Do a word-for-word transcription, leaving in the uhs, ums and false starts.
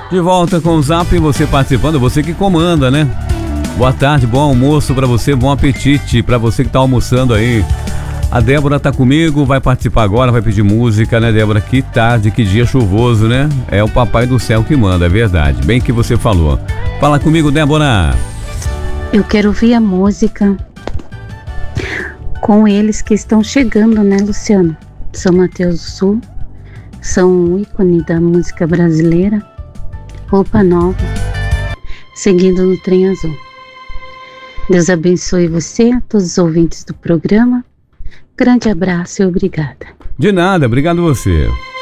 De volta com o Zap, você participando, você que comanda, né? Boa tarde, bom almoço pra você, bom apetite pra você que tá almoçando aí. A Débora tá comigo, vai participar agora, vai pedir música, né, Débora? Que tarde, que dia chuvoso, né? É o papai do céu que manda, é verdade. Bem que você falou. Fala comigo, Débora. Eu quero ouvir a música com eles que estão chegando, né, Luciano? São Mateus do Sul, são um ícone da música brasileira. Roupa Nova, seguindo no Trem Azul. Deus abençoe você, a todos os ouvintes do programa. Grande abraço e obrigada. De nada, obrigado você.